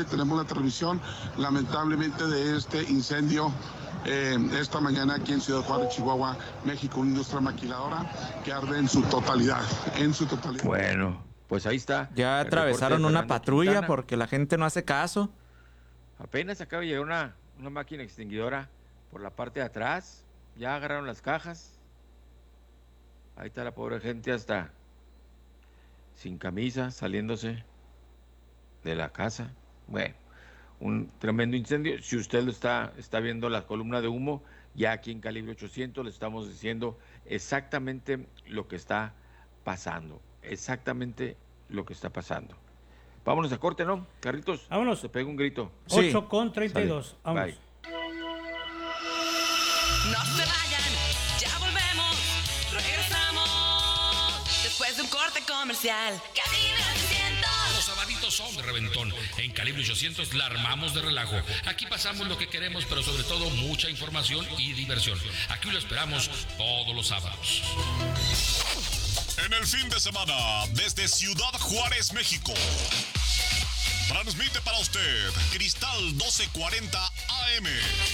y tenemos la transmisión, lamentablemente, de este incendio esta mañana aquí en Ciudad Juárez, Chihuahua, México, una industria maquiladora que arde en su totalidad, Bueno, pues ahí está. Ya atravesaron una patrulla Quintana, porque la gente no hace caso. Apenas acaba de llegar una máquina extinguidora por la parte de atrás. Ya agarraron las cajas. Ahí está la pobre gente hasta sin camisa, saliéndose de la casa. Bueno, un tremendo incendio. Si usted lo está viendo la columna de humo, ya aquí en Calibre 800 le estamos diciendo exactamente lo que está pasando. Exactamente lo que está pasando. Vámonos a corte, ¿no? Carritos, vámonos. Te pego un grito. 8:32. Vamos. Bye. No se vayan, ya volvemos. Regresamos después de un corte comercial. Calibre 800. Los sabaditos son de reventón. En Calibre 800 la armamos de relajo. Aquí pasamos lo que queremos, pero sobre todo mucha información y diversión. Aquí lo esperamos todos los sábados. En el fin de semana, desde Ciudad Juárez, México, transmite para usted Cristal 1240 AM,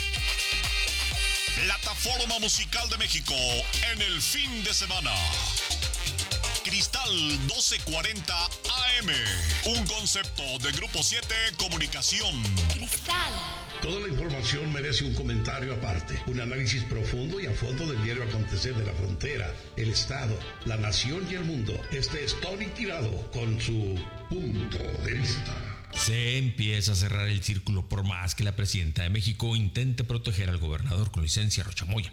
plataforma musical de México en el fin de semana. Cristal 1240 AM, un concepto de Grupo 7 Comunicación. Cristal. Toda la información merece un comentario aparte, un análisis profundo y a fondo del diario acontecer de la frontera, el Estado, la nación y el mundo. Este es Tony Tirado con su punto de vista. Se empieza a cerrar el círculo por más que la presidenta de México intente proteger al gobernador con licencia Rocha Moya.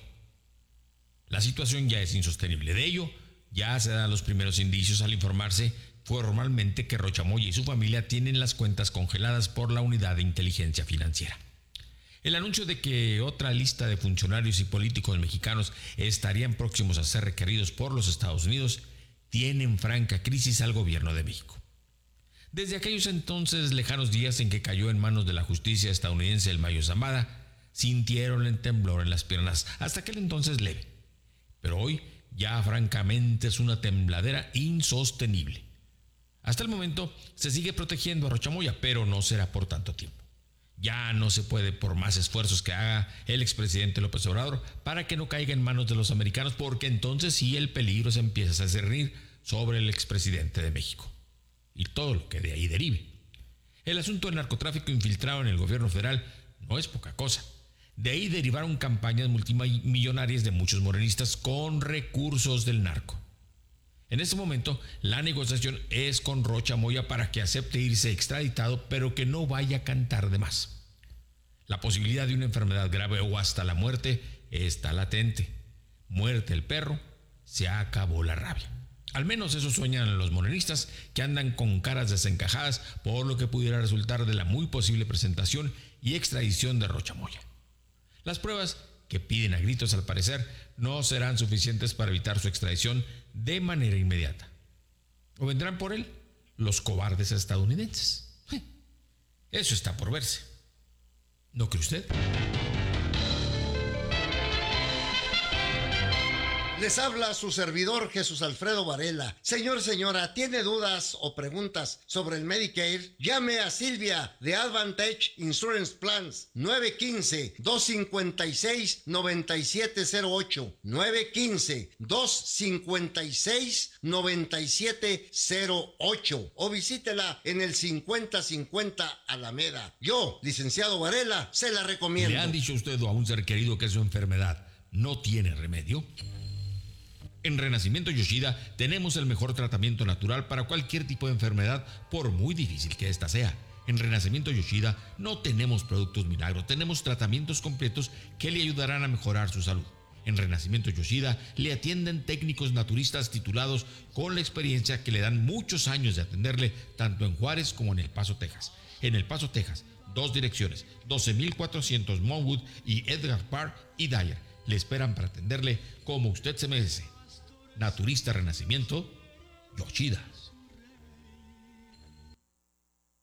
La situación ya es insostenible. De ello, ya se dan los primeros indicios al informarse formalmente que Rocha Moya y su familia tienen las cuentas congeladas por la Unidad de Inteligencia Financiera. El anuncio de que otra lista de funcionarios y políticos mexicanos estarían próximos a ser requeridos por los Estados Unidos tiene en franca crisis al gobierno de México. Desde aquellos entonces lejanos días en que cayó en manos de la justicia estadounidense el Mayo Zambada, sintieron el temblor en las piernas, hasta aquel entonces leve. Pero hoy ya francamente es una tembladera insostenible. Hasta el momento se sigue protegiendo a Rocha Moya, pero no será por tanto tiempo. Ya no se puede, por más esfuerzos que haga el expresidente López Obrador, para que no caiga en manos de los americanos, porque entonces sí el peligro se empieza a cernir sobre el expresidente de México y todo lo que de ahí derive. El asunto del narcotráfico infiltrado en el gobierno federal no es poca cosa. De ahí derivaron campañas multimillonarias de muchos morenistas con recursos del narco. En este momento, la negociación es con Rocha Moya para que acepte irse extraditado, pero que no vaya a cantar de más. La posibilidad de una enfermedad grave o hasta la muerte está latente. Muerte el perro, se acabó la rabia. Al menos eso sueñan los morenistas, que andan con caras desencajadas por lo que pudiera resultar de la muy posible presentación y extradición de Rocha Moya. Las pruebas que piden a gritos, al parecer, no serán suficientes para evitar su extradición de manera inmediata. ¿O vendrán por él los cobardes estadounidenses? Eso está por verse. ¿No cree usted? Les habla su servidor Jesús Alfredo Varela. Señor, señora, ¿tiene dudas o preguntas sobre el Medicare? Llame a Silvia de Advantage Insurance Plans 915-256-9708 915-256-9708 o visítela en el 5050 Alameda. Yo, licenciado Varela, se la recomiendo. ¿Le han dicho usted a un ser querido que su enfermedad no tiene remedio? En Renacimiento Yoshida tenemos el mejor tratamiento natural para cualquier tipo de enfermedad, por muy difícil que ésta sea. En Renacimiento Yoshida no tenemos productos milagros, tenemos tratamientos completos que le ayudarán a mejorar su salud. En Renacimiento Yoshida le atienden técnicos naturistas titulados con la experiencia que le dan muchos años de atenderle tanto en Juárez como en El Paso, Texas. En El Paso, Texas, 2 direcciones, 12400 Monwood y Edgar Park y Dyer. Le esperan para atenderle como usted se merece. Naturista Renacimiento Yoshida.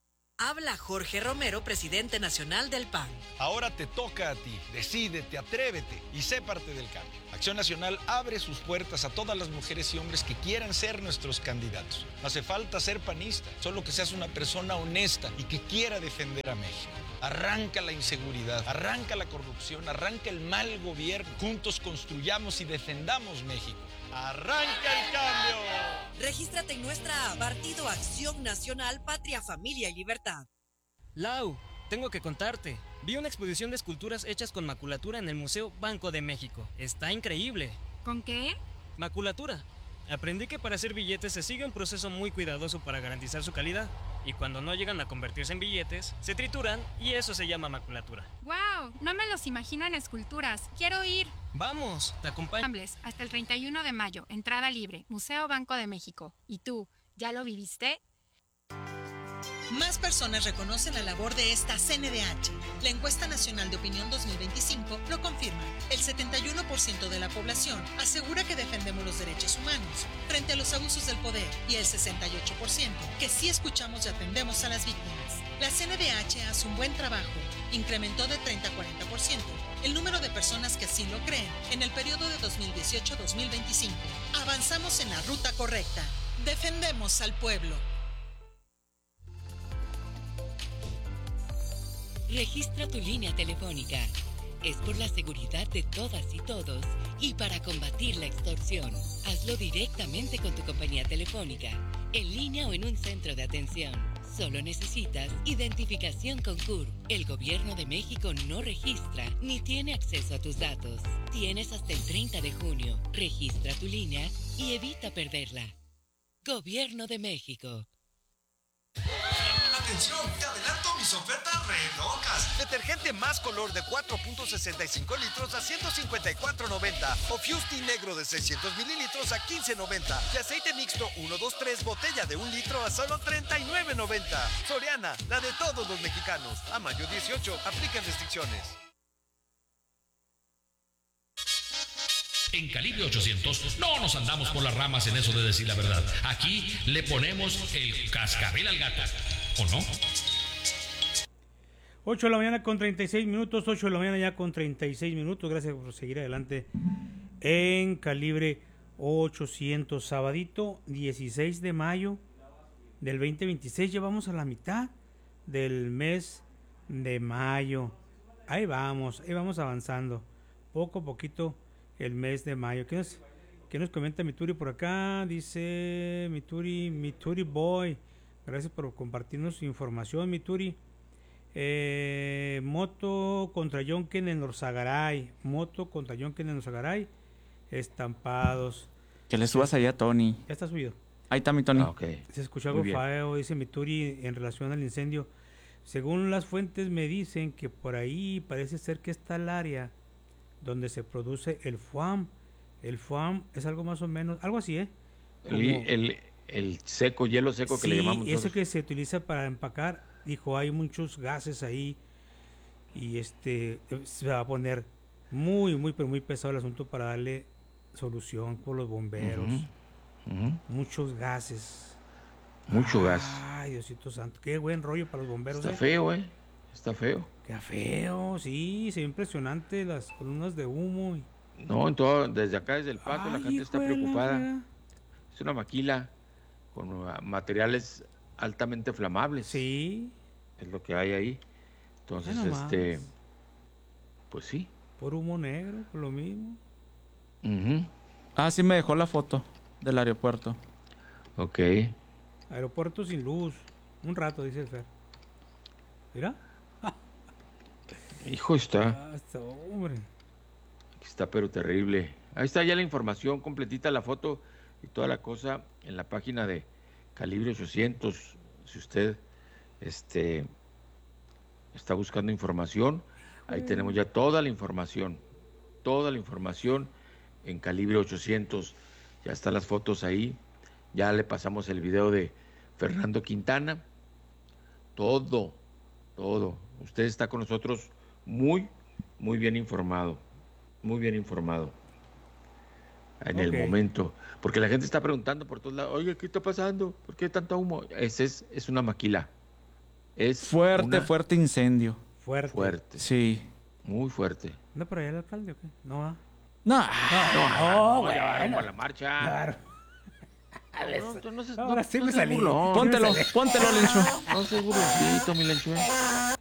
Habla Jorge Romero, presidente nacional del PAN. Ahora te toca a ti. Decídete, atrévete y sé parte del cambio. Acción Nacional abre sus puertas a todas las mujeres y hombres que quieran ser nuestros candidatos. No hace falta ser panista, solo que seas una persona honesta y que quiera defender a México. Arranca la inseguridad, arranca la corrupción, arranca el mal gobierno. Juntos construyamos y defendamos México. ¡Arranca el cambio! Regístrate en nuestra Partido Acción Nacional, Patria, Familia y Libertad. Lau, tengo que contarte. Vi una exposición de esculturas hechas con maculatura en el Museo Banco de México. Está increíble. ¿Con qué? Maculatura. Aprendí que para hacer billetes se sigue un proceso muy cuidadoso para garantizar su calidad. Y cuando no llegan a convertirse en billetes, se trituran y eso se llama maculatura. ¡Wow! No me los imagino en esculturas. ¡Quiero ir! ¡Vamos! Te acompaño. Hasta el 31 de mayo. Entrada libre. Museo Banco de México. ¿Y tú? ¿Ya lo viviste? Más personas reconocen la labor de esta CNDH. La encuesta nacional de opinión 2025 lo confirma. El 71% de la población asegura que defendemos los derechos humanos frente a los abusos del poder y el 68% que sí escuchamos y atendemos a las víctimas. La CNDH hace un buen trabajo. Incrementó de 30 a 40% el número de personas que así lo creen en el periodo de 2018-2025. Avanzamos en la ruta correcta. Defendemos al pueblo. Registra tu línea telefónica. Es por la seguridad de todas y todos y para combatir la extorsión. Hazlo directamente con tu compañía telefónica, en línea o en un centro de atención. Solo necesitas identificación con CURP. El Gobierno de México no registra ni tiene acceso a tus datos. Tienes hasta el 30 de junio. Registra tu línea y evita perderla. Gobierno de México. Atención, te adelanto mis ofertas re locas. Detergente más color de 4.65 litros a 154.90. O Fusti negro de 600 mililitros a 15.90. Y aceite mixto 123 botella de 1 litro a solo 39.90. Soriana, la de todos los mexicanos. A mayo 18, aplican restricciones. En Calibre 800 no nos andamos por las ramas en eso de decir la verdad. Aquí le ponemos el cascabel al gato. ¿O no? 8 de la mañana con 36 minutos, 8 de la mañana ya con 36 minutos. Gracias por seguir adelante en Calibre 800. Sabadito 16 de mayo del 2026. Llevamos a la mitad del mes de mayo. Ahí vamos avanzando. Poco a poquito el mes de mayo. ¿Qué nos comenta Mituri por acá? Dice Mituri Boy. Gracias por compartirnos su información, Mituri. Moto contra Yonken en Orzagaray. Estampados. Que le subas allá a Tony. Ya está subido. Ahí está mi Tony. Okay. Se escuchó algo feo, dice Mituri, en relación al incendio. Según las fuentes me dicen que por ahí parece ser que está el área donde se produce el FUAM. El FUAM es algo más o menos, algo así, ¿eh? El seco, hielo seco que le llamamos nosotros. Ese que se utiliza para empacar, dijo, hay muchos gases ahí y se va a poner muy pesado el asunto para darle solución por los bomberos. Muchos gases. Mucho gas. Ay, Diosito santo, qué buen rollo para los bomberos. Está feo, está feo. Qué feo, sí, se ve impresionante las columnas de humo. No, en todo, desde acá, desde el Paso, la gente está preocupada. Es una maquila con materiales altamente flamables. Sí. Es lo que hay ahí. Entonces, pues sí. Por humo negro, por lo mismo. Sí me dejó la foto del aeropuerto. Ok. Aeropuerto sin luz. Un rato, dice el Fer. Mira. Hijo, está. Hombre. Está pero terrible. Ahí está ya la información completita, la foto y toda la cosa en la página de Calibre 800. Si usted está buscando información, ahí tenemos ya toda la información en Calibre 800. Ya están las fotos ahí. Ya le pasamos el video de Fernando Quintana. Todo. Usted está con nosotros muy bien informado. Muy bien informado en el momento, porque la gente está preguntando por todos lados, oye, ¿qué está pasando? ¿Por qué tanto humo? Es una maquila, Es fuerte incendio. Fuerte. Sí. Muy fuerte. ¿Anda por allá el alcalde o qué? No va. No, güey. Vamos a la marcha. Claro. No, Ahora sí me salí. Póntelo, Lencho. No seas burloncito, mi Lencho.